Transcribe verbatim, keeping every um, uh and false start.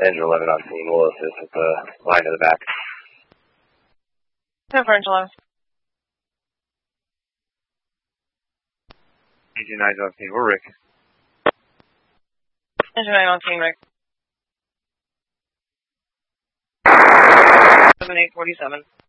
Engine eleven on scene. We'll assist with the line to the back. ten for Engine eleven. Engine nine's on scene. We're Rick. Engine nine on scene, Rick. seven eight forty-seven.